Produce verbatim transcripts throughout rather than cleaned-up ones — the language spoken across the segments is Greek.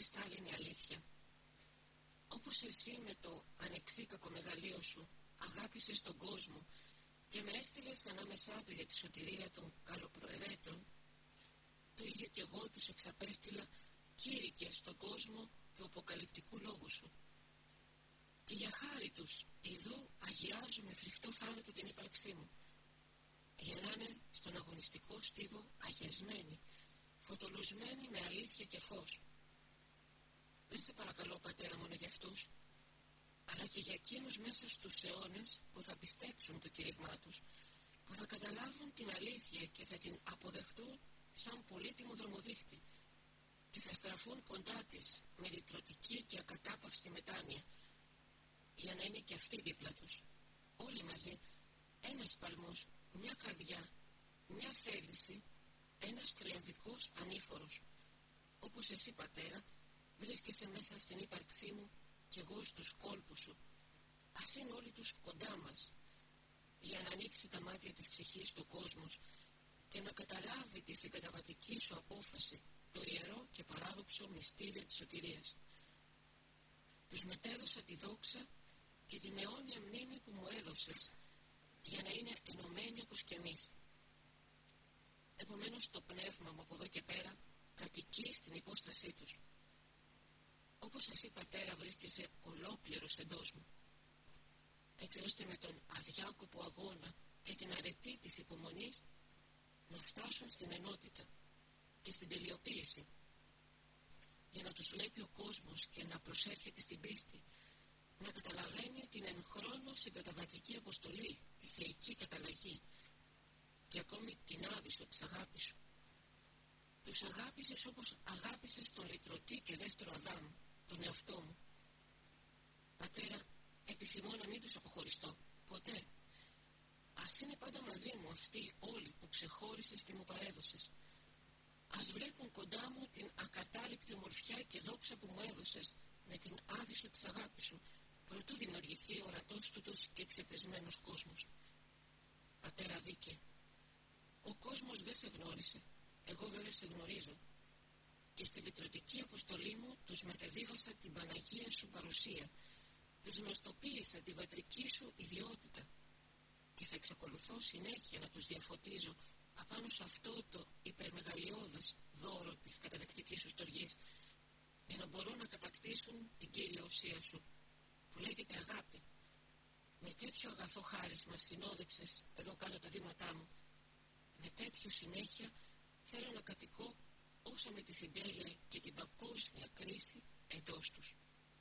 κρυστάλλινη αλήθεια. Όπως εσύ με το ανεξίκακο μεγαλείο σου αγάπησες τον κόσμο και με έστειλες ανάμεσά του για τη σωτηρία των καλοπροαιρέτων, το ίδιο κι εγώ τους εξαπέστειλα κήρυκες στον κόσμο του αποκαλυπτικού λόγου σου. Και για χάρη τους, ειδού αγιάζω με φρικτό θάνατο την ύπαρξή μου, για να είναι στον αγωνιστικό στίβο αγιασμένοι, φωτολουσμένοι με αλήθεια και φως. Δεν σε παρακαλώ, Πατέρα, μόνο για αυτούς, αλλά και για εκείνους μέσα στους αιώνες που θα πιστέψουν το κήρυγμά τους, που θα καταλάβουν την αλήθεια και θα την αποδεχτούν σαν πολύτιμο δρομοδείχτη και θα στραφούν κοντά της με λυτρωτική και ακατάπαυστη μετάνοια, για να είναι και αυτοί δίπλα τους, όλοι μαζί, ένας παλμός, μια καρδιά, μια θέληση, ένας τριαμβικός ανήφορος. Όπως εσύ, Πατέρα, βρίσκεσαι μέσα στην ύπαρξή μου κι εγώ στους κόλπους σου. Ας είναι όλοι τους κοντά μας, για να ανοίξει τα μάτια της ψυχής του κόσμου και να καταλάβει τη συγκαταβατική σου απόφαση, το ιερό και παράδοξο μυστήριο της σωτηρίας. Τους μετέδωσα τη δόξα και την αιώνια μνήμη που μου έδωσες, για να είναι ενωμένοι όπως κι εμείς. Επομένως το πνεύμα μου από εδώ και πέρα κατοικεί στην υπόστασή τους. Όπως εσύ, Πατέρα, βρίσκεσαι ολόκληρος εντός μου, έτσι ώστε με τον αδιάκοπο αγώνα και την αρετή της υπομονής να φτάσουν στην ενότητα και στην τελειοποίηση, για να τους βλέπει ο κόσμος και να προσέρχεται στην πίστη, να καταλαβαίνει την εν χρόνο συγκαταβατική αποστολή, τη θεϊκή καταλλαγή και ακόμη την άβυσο της αγάπης σου. Τους αγάπησες όπως αγάπησες τον λυτρωτή και δεύτερο Αδάμ, τον εαυτό μου. Πατέρα, επιθυμώ να μην τους αποχωριστώ ποτέ. Ας είναι πάντα μαζί μου αυτοί όλοι που ξεχώρισες και μου παρέδωσες. Ας βλέπουν κοντά μου την ακατάληπτη ομορφιά και δόξα που μου έδωσες με την άβυσο της αγάπης σου, προτού δημιουργηθεί ο ορατός τούτος και ξεπεσμένος κόσμος. Πατέρα δίκαι, ο κόσμος δεν σε γνώρισε, εγώ βέβαια σε γνωρίζω, και στη λυτρωτική αποστολή μου τους μετεβίβασα την Παναγία σου παρουσία, τους γνωστοποίησα την πατρική σου ιδιότητα και θα εξακολουθώ συνέχεια να τους διαφωτίζω απάνω σε αυτό το υπερμεγαλειώδες δώρο της καταδεκτικής σου στοργής, για να μπορούν να κατακτήσουν την κύρια ουσία σου, που λέγεται αγάπη. Με τέτοιο αγαθό χάρισμα συνόδεψες εδώ κάτω τα βήματά μου. Με τέτοιο συνέχεια θέλω να κατοικώ όσα με τη συντέλεια και την παγκόσμια κρίση εντός τους.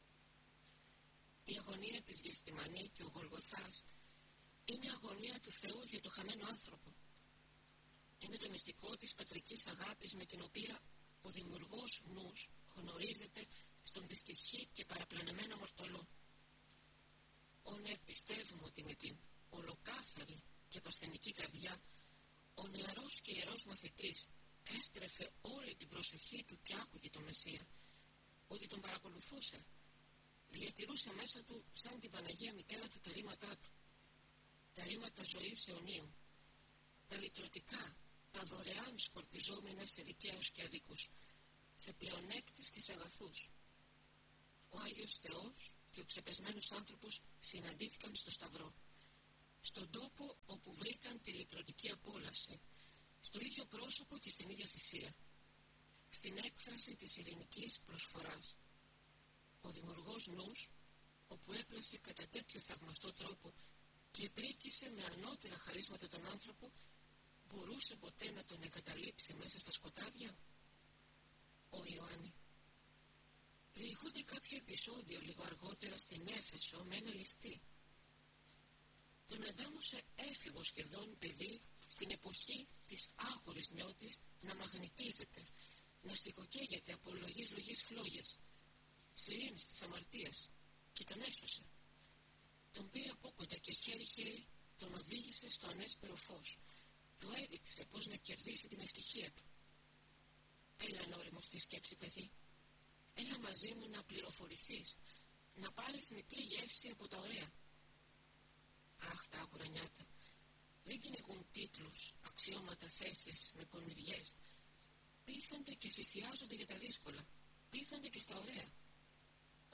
Η αγωνία της Γεστημανή και ο Γολγοθάς είναι αγωνία του Θεού για το χαμένο άνθρωπο. Είναι το μυστικό της πατρικής αγάπης με την οποία ο δημιουργός νους γνωρίζεται στον δυστυχή και παραπλανεμένο μορτολό. Ω ναι, πιστεύουμε ότι με την ολοκάθαρη και παρθενική καρδιά ο νεαρός και ιερός μαθητής έστρεφε όλη την προσοχή του και άκουγε τον Μεσσία, ότι τον παρακολουθούσε, διατηρούσε μέσα του σαν την Παναγία Μητέρα του τα ρήματά του, τα ρήματα ζωής αιωνίου, τα λυτρωτικά, τα δωρεάν σκορπιζόμενα σε δικαίους και αδίκους, σε πλεονέκτες και σε αγαθούς. Ο Άγιος Θεός και ο ξεπεσμένος άνθρωπος συναντήθηκαν στο Σταυρό, στον τόπο όπου βρήκαν τη λυτρωτική απόλαυση, στο ίδιο πρόσωπο και στην ίδια θυσία, στην έκφραση της ειρηνικής προσφοράς. Ο δημιουργός νους, όπου έπλασε κατά τέτοιο θαυμαστό τρόπο και πρίκησε με ανώτερα χαρίσματα τον άνθρωπο, μπορούσε ποτέ να τον εγκαταλείψει μέσα στα σκοτάδια? Ο Ιωάννη. Διηγούνται κάποιο επεισόδιο λίγο αργότερα στην Έφεσο με ένα ληστή. Τον αντάμωσε έφηβο σχεδόν παιδί στην εποχή της άγορης νιώτης να μαγνητίζεται, να σιγοκαίγεται από λογής λογής φλόγες, σιρήνης της αμαρτίας, και τον έσωσε. Τον πήρε από κοντά και χέρι-χέρι τον οδήγησε στο ανέσπερο φως. Του έδειξε πώς να κερδίσει την ευτυχία του. Έλα, νόριμο στη σκέψη, παιδί. Έλα μαζί μου να πληροφορηθείς, να πάρεις μικρή γεύση από τα ωραία. Αχ, τα άγουρα νιάτα δεν κυνηγούν τίτλους, αξιώματα, θέσεις με πονηριές. Πείθονται και θυσιάζονται για τα δύσκολα. Πείθονται και στα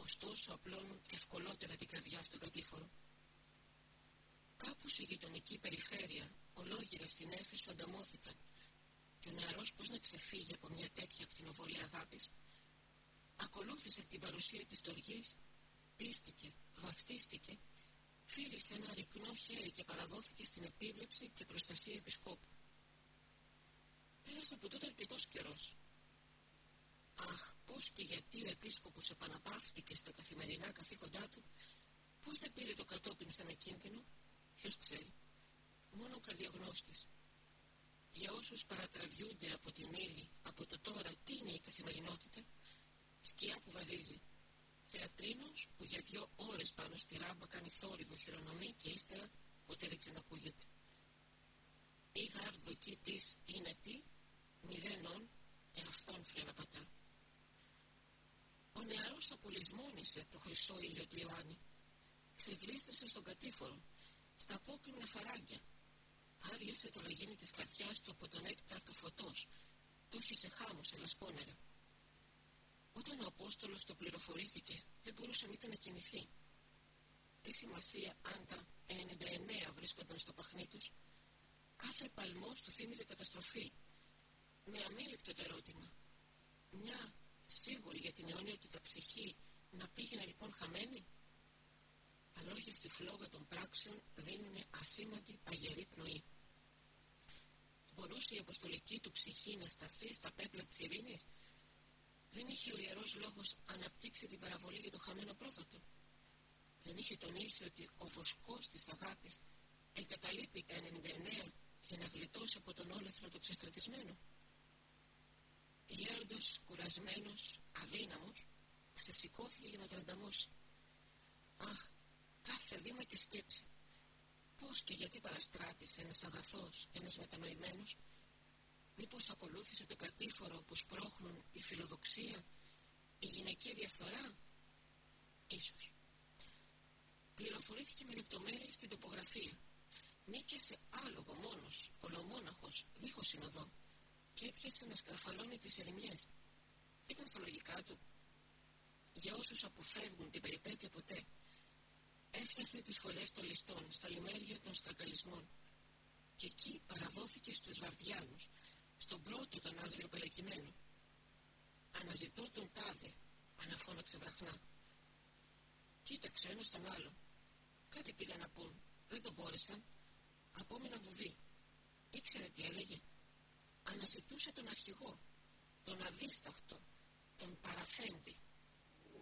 ωστόσο απλώνουν ευκολότερα την καρδιά στον κατήφορο. Κάπου στη γειτονική περιφέρεια, ολόγυρα στην Έφεσο ανταμώθηκαν και ο νεαρός πώς να ξεφύγει από μια τέτοια ακτινοβολή αγάπης. Ακολούθησε την παρουσία της τοργής, πίστηκε, βαφτίστηκε, φίλησε ένα ρυκνό χέρι και παραδόθηκε στην επίβλεψη και προστασία επισκόπου. Πέρασε από τότε αρκετός καιρός. Αχ, πώς και γιατί ο επίσκοπος επαναπαύτηκε στα καθημερινά καθήκοντά του, πώς δεν πήρε το κατόπιν σαν ακίνδυνο, ποιος ξέρει. Μόνο ο καρδιογνώστης. Για όσους παρατραβιούνται από την ύλη, από το τώρα τι είναι η καθημερινότητα, σκιά που βαδίζει. Θεατρίνος που για δύο ώρες πάνω στη ράμπα κάνει θόρυβο, χειρονομεί και ύστερα ποτέ δεν ξανακούγεται. Η γαρδοκή της είναι τι, μηδενών, εαυτόν φρεναπατά. Ο νεαρός απολυσμόνισε το χρυσό ήλιο του Ιωάννη. Ξεγλίστησε στον κατήφορο, στα απόκριμνα φαράγγια. Άδειασε το λαγίνι της καρδιάς του από τον έκταρ του φωτός. Το είχε σε χάμο, σε λασπόνερα. Όταν ο Απόστολος το πληροφορήθηκε, δεν μπορούσε μήτε να κοιμηθεί. Τι σημασία αν τα ενενήντα εννέα βρίσκονταν στο παχνί τους. Κάθε παλμός του θύμιζε καταστροφή. Με αμήλικτο το ερώτημα. Μια σίγουρη για την αιώνιότητα ψυχή να πήγαινε λοιπόν χαμένη. Τα λόγια στη φλόγα των πράξεων δίνουν ασήμαντη παγερή πνοή. Μπορούσε η αποστολική του ψυχή να σταθεί στα πέπλα της ειρήνης. Δεν είχε ο Ιερός Λόγος αναπτύξει την παραβολή για το χαμένο πρόβατο. Δεν είχε τονίσει ότι ο βοσκός της αγάπης εγκαταλείπει τα ενενήντα εννέα για να γλιτώσει από τον όλεθρο το ξεστρατισμένο. Γέροντας, κουρασμένος, αδύναμος, ξεσηκώθηκε για να το ανταμώσει. Αχ, κάθε βήμα και σκέψη. Πώς και γιατί παραστράτησε ένας αγαθός, ένας μετανοημένος. Μήπως ακολούθησε το κατήφορο που σπρώχνουν η φιλοδοξία, η γυναικεία διαφθορά. Ίσως. Πληροφορήθηκε με λεπτομέρειες στην τοπογραφία. Νίκησε άλογο μόνος, ολομόναχος, δίχως συνοδό, και έπιασε να σκαρφαλώνει τις ερημιές. Ήταν στα λογικά του. Για όσους αποφεύγουν την περιπέτεια ποτέ, έφτασε τις φωλιές των ληστών στα λιμέρια των στραγγαλισμών και εκεί παραδόθηκε στους βαρδιάνους, στον πρώτο τον άγριο πελεκυμένο. Αναζητώ τον τάδε, αναφώναξε βραχνά. Κοίταξε ένας τον άλλο. Κάτι πήγα να πούν, δεν τον μπόρεσαν. Απόμενα βουβή. Ήξερε τι έλεγε. Αναζητούσε τον αρχηγό, τον αδίσταχτο, τον παραφέντη.